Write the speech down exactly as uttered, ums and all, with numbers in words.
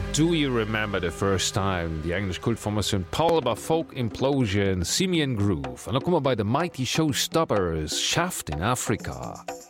Do you remember the first time die englisch Kultformation Pulver Folk Implosion Simeon Groove? Und da kommen wir bei The Mighty Showstoppers Shaft in Afrika.